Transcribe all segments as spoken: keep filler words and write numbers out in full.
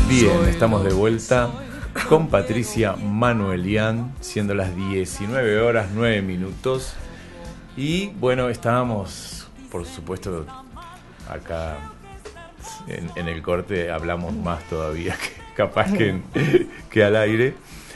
Bien, estamos de vuelta con Patricia Manuelian, siendo las diecinueve horas nueve minutos. Y bueno, estábamos, por supuesto, acá en, en el corte hablamos más todavía, que capaz que, en, que al aire.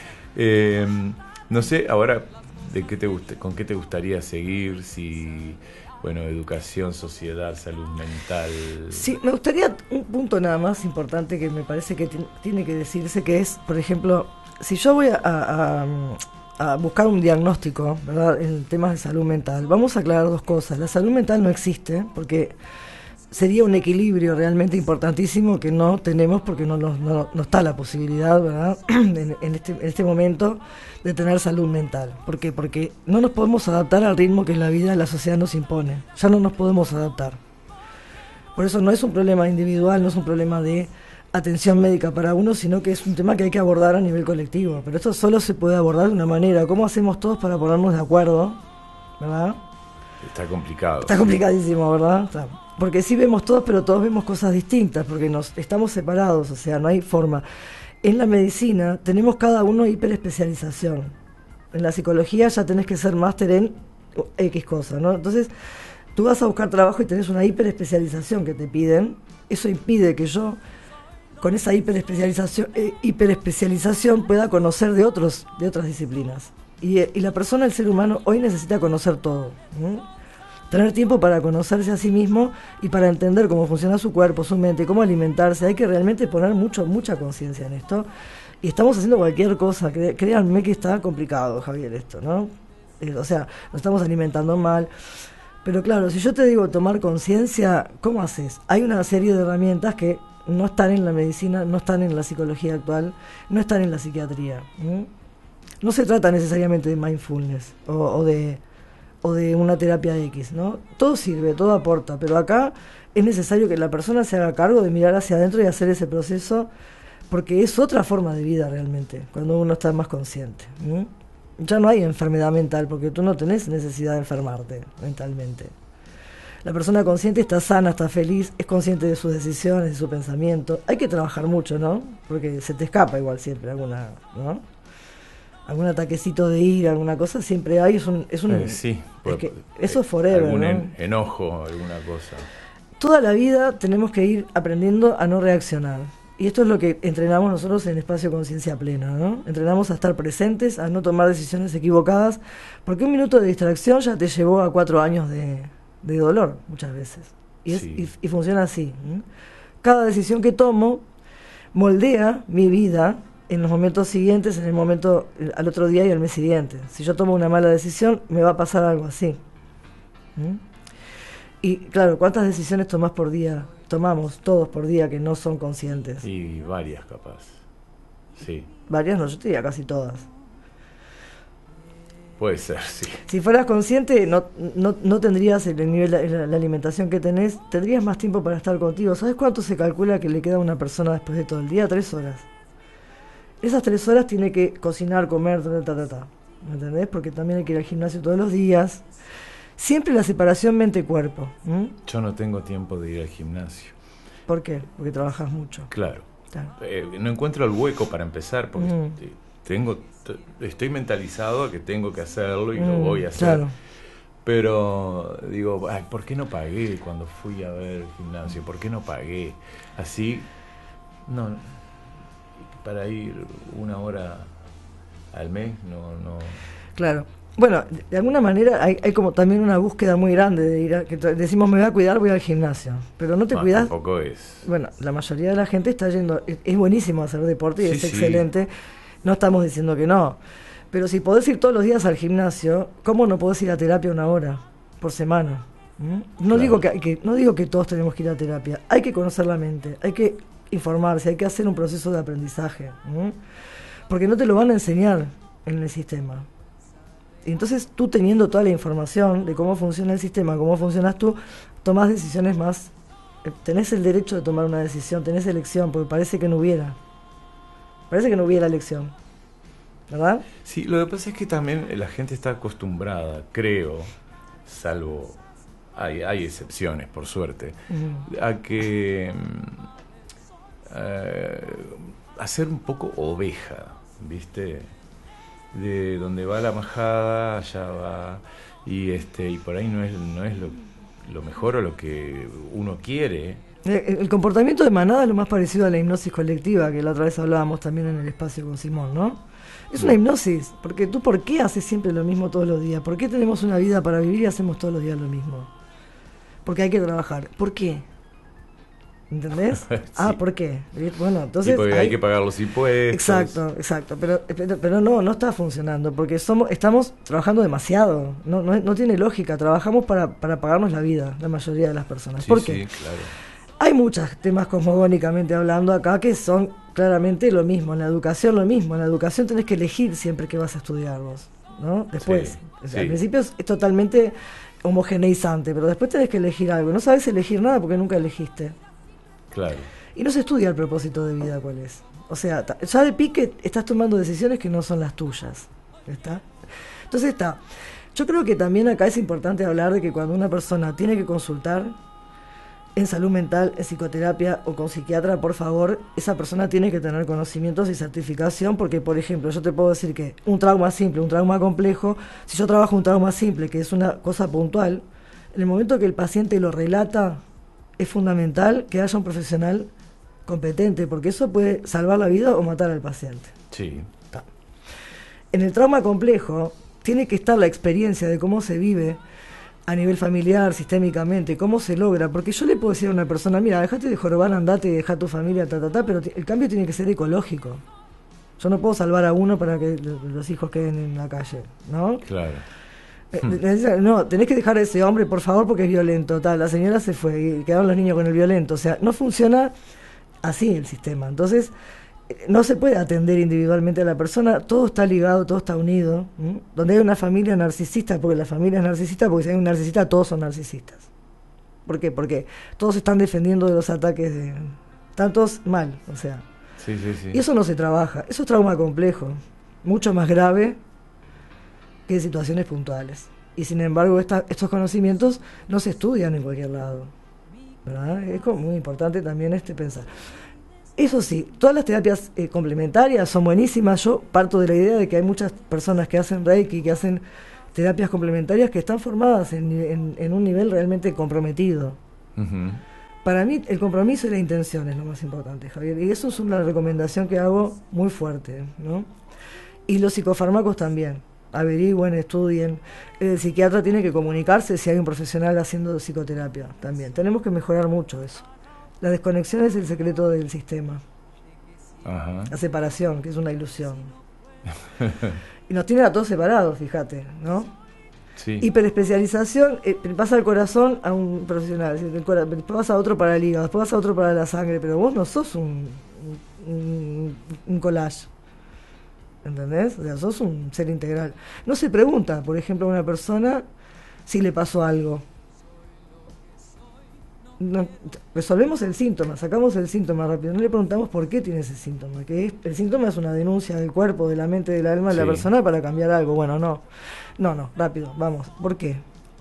Eh, no sé, ahora, de qué te gusta, ¿con qué te gustaría seguir? Si... Bueno, educación, sociedad, salud mental. Sí, me gustaría un punto nada más importante que me parece que t- tiene que decirse, que es, por ejemplo, si yo voy a, a, a buscar un diagnóstico, ¿verdad?, en temas de salud mental, vamos a aclarar dos cosas. La salud mental no existe, porque sería un equilibrio realmente importantísimo que no tenemos, porque no, no, no, no está la posibilidad, ¿verdad?, en, en, este, en este momento, de tener salud mental. ¿Por qué? Porque no nos podemos adaptar al ritmo que la vida, la sociedad nos impone. Ya no nos podemos adaptar. Por eso no es un problema individual, no es un problema de atención médica para uno, sino que es un tema que hay que abordar a nivel colectivo. Pero esto solo se puede abordar de una manera. ¿Cómo hacemos todos para ponernos de acuerdo? ¿Verdad? Está complicado. Está complicadísimo, ¿verdad? O sea, porque sí vemos todos, pero todos vemos cosas distintas, porque nos estamos separados, o sea, no hay forma. En la medicina tenemos cada uno hiperespecialización. En la psicología ya tenés que ser máster en X cosa, ¿no? Entonces, tú vas a buscar trabajo y tenés una hiperespecialización que te piden. Eso impide que yo, con esa hiperespecialización, eh, hiperespecialización pueda conocer de otros, de otras disciplinas. Y, y la persona, el ser humano, hoy necesita conocer todo, ¿no? Tener tiempo para conocerse a sí mismo y para entender cómo funciona su cuerpo, su mente, cómo alimentarse. Hay que realmente poner mucho, mucha conciencia en esto. Y estamos haciendo cualquier cosa. Cre- créanme que está complicado, Javier, esto, ¿no? Eh, o sea, nos estamos alimentando mal. Pero claro, si yo te digo tomar conciencia, ¿cómo haces? Hay una serie de herramientas que no están en la medicina, no están en la psicología actual, no están en la psiquiatría. ¿Mm? No se trata necesariamente de mindfulness o, o de... o de una terapia X, ¿no? Todo sirve, todo aporta, pero acá es necesario que la persona se haga cargo de mirar hacia adentro y hacer ese proceso, porque es otra forma de vida realmente, cuando uno está más consciente. ¿Mm? Ya no hay enfermedad mental, porque tú no tenés necesidad de enfermarte mentalmente. La persona consciente está sana, está feliz, es consciente de sus decisiones, de su pensamiento. Hay que trabajar mucho, ¿no? Porque se te escapa igual siempre alguna, ¿no? Algún ataquecito de ira, alguna cosa, siempre hay, es un... Es un eh, sí, es que eh, eso es forever, algún ¿no? en, enojo, alguna cosa. Toda la vida tenemos que ir aprendiendo a no reaccionar. Y esto es lo que entrenamos nosotros en Espacio Conciencia Plena, ¿no? Entrenamos a estar presentes, a no tomar decisiones equivocadas, porque un minuto de distracción ya te llevó a cuatro años de, de dolor, muchas veces. Y, es, Sí. y, y funciona así. ¿Mm? Cada decisión que tomo moldea mi vida en los momentos siguientes, en el momento, al otro día y al mes siguiente. Si yo tomo una mala decisión, me va a pasar algo así. ¿Mm? Y claro, ¿cuántas decisiones tomás por día? Tomamos todos por día que no son conscientes. Y varias, capaz. Sí. Varias no, yo te diría casi todas. Puede ser, sí. Si fueras consciente, no, no, no tendrías el nivel de la, la alimentación que tenés, tendrías más tiempo para estar contigo. ¿Sabes cuánto se calcula que le queda a una persona después de todo el día? Tres horas. Esas tres horas tiene que cocinar, comer, ta, ta, ta, ta, ¿me entendés? Porque también hay que ir al gimnasio todos los días. Siempre la separación mente-cuerpo. ¿Mm? Yo no tengo tiempo de ir al gimnasio. ¿Por qué? Porque trabajas mucho. Claro. Claro. Eh, no encuentro el hueco para empezar, porque Mm. tengo, t- estoy mentalizado a que tengo que hacerlo y Mm, lo voy a hacer. claro. Pero digo, ay, ¿por qué no pagué cuando fui a ver el gimnasio? ¿Por qué no pagué? Así, no, para ir una hora al mes, no, no. Claro. Bueno, de alguna manera hay, hay como también una búsqueda muy grande de ir a, que t- decimos me voy a cuidar, voy al gimnasio, pero no te Ah, cuidas. tampoco es. Bueno, la mayoría de la gente está yendo, es, es buenísimo hacer deporte y Sí, es sí. excelente, no estamos diciendo que no, pero si podés ir todos los días al gimnasio, ¿cómo no podés ir a terapia una hora por semana? ¿Mm? No Claro. digo que, hay que no digo que todos tenemos que ir a terapia, hay que conocer la mente, hay que informarse, hay que hacer un proceso de aprendizaje, ¿Mm? porque no te lo van a enseñar en el sistema. Y entonces tú, teniendo toda la información de cómo funciona el sistema, cómo funcionas tú, tomás decisiones más. Eh, tenés el derecho de tomar una decisión, tenés elección, porque parece que no hubiera. Parece que no hubiera elección. ¿Verdad? Sí, lo que pasa es que también la gente está acostumbrada, creo, salvo hay, hay excepciones, por suerte, Uh-huh. a que eh, a ser un poco oveja, ¿viste? De donde va la majada, allá va, y este y por ahí no es, no es lo, lo mejor o lo que uno quiere. El, el comportamiento de manada es lo más parecido a la hipnosis colectiva, que la otra vez hablábamos también en el espacio con Simón, ¿no? Es una hipnosis, porque tú, ¿por qué haces siempre lo mismo todos los días? ¿Por qué tenemos una vida para vivir y hacemos todos los días lo mismo? Porque hay que trabajar. ¿Por qué? ¿Entendés? Sí. Ah, ¿por qué? Bueno, entonces... Sí, porque hay, hay que pagar los impuestos. Exacto, exacto. Pero, pero, pero no, no está funcionando, porque somos estamos trabajando demasiado. No, no, no tiene lógica. Trabajamos para, para pagarnos la vida, la mayoría de las personas. Sí, ¿Por qué? Sí, claro. Hay muchos temas cosmogónicamente hablando acá que son claramente lo mismo. En la educación lo mismo. En la educación tenés que elegir siempre que vas a estudiar vos, ¿no? Después, sí, o sea, sí. Al principio es, es totalmente homogeneizante, pero después tenés que elegir algo. No sabes elegir nada porque nunca elegiste. Claro. Y no se estudia el propósito de vida cuál es. O sea, ya de pique estás tomando decisiones que no son las tuyas. ¿Está? Entonces está. Yo creo que también acá es importante hablar de que cuando una persona tiene que consultar en salud mental, en psicoterapia o con psiquiatra, por favor, esa persona tiene que tener conocimientos y certificación, porque, por ejemplo, yo te puedo decir que un trauma simple, un trauma complejo, si yo trabajo un trauma simple, que es una cosa puntual, en el momento que el paciente lo relata, es fundamental que haya un profesional competente, porque eso puede salvar la vida o matar al paciente. Sí. En el trauma complejo, tiene que estar la experiencia de cómo se vive a nivel familiar, sistémicamente, cómo se logra, porque yo le puedo decir a una persona, mira, dejate de jorobar, andate, deja tu familia, ta, ta, ta, pero t- el cambio tiene que ser ecológico. Yo no puedo salvar a uno para que l- los hijos queden en la calle, ¿no? Claro. Eh, no, tenés que dejar a ese hombre, por favor, porque es violento, tal, la señora se fue y quedaron los niños con el violento, o sea, no funciona así el sistema. Entonces, no se puede atender individualmente a la persona, todo está ligado, todo está unido. ¿m? Donde hay una familia narcisista, porque la familia es narcisista, porque si hay un narcisista, todos son narcisistas. ¿Por qué? Porque todos están defendiendo de los ataques de... Están todos mal, o sea. Sí, sí, sí. Y eso no se trabaja, eso es trauma complejo, mucho más grave que situaciones puntuales. Y sin embargo, esta, estos conocimientos no se estudian en cualquier lado, ¿verdad? Es como muy importante también este pensar. Eso sí, todas las terapias eh, complementarias son buenísimas. Yo parto de la idea de que hay muchas personas que hacen Reiki, que hacen terapias complementarias, que están formadas en, en, en un nivel realmente comprometido. Uh-huh. Para mí el compromiso y la intención es lo más importante, Javier, y eso es una recomendación que hago muy fuerte, ¿no? Y los psicofármacos también, averigüen, estudien. El psiquiatra tiene que comunicarse si hay un profesional haciendo psicoterapia también. Tenemos que mejorar mucho eso. La desconexión es el secreto del sistema. Ajá. La separación, que es una ilusión. Y nos tienen a todos separados, fíjate, ¿no? Sí. Hiperespecialización, eh, pasa al corazón a un profesional, después pasa a otro para el hígado, después pasa a otro para la sangre, pero vos no sos un, un, un collage, ¿entendés? O sea, sos un ser integral. No se pregunta, por ejemplo, a una persona si le pasó algo. No, resolvemos el síntoma, sacamos el síntoma rápido, no le preguntamos por qué tiene ese síntoma, que es, el síntoma es una denuncia del cuerpo, de la mente, del alma de sí. la persona para cambiar algo. Bueno, no, no, no, rápido, vamos, ¿por qué?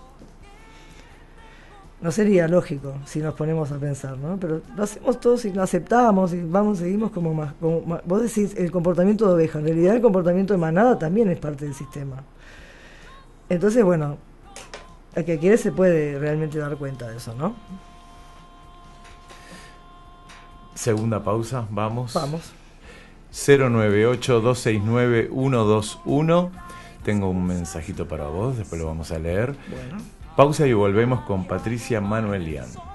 No sería lógico si nos ponemos a pensar, ¿no? Pero lo hacemos todos y lo aceptamos y vamos, seguimos como más, como más. Vos decís el comportamiento de oveja, en realidad el comportamiento de manada también es parte del sistema. Entonces, bueno, el que quiere se puede realmente dar cuenta de eso, ¿no? Segunda pausa, vamos. Vamos. cero nueve ocho, dos seis nueve, uno dos uno. Tengo un mensajito para vos, después lo vamos a leer. Bueno. Pausa y volvemos con Patricia Manuelian.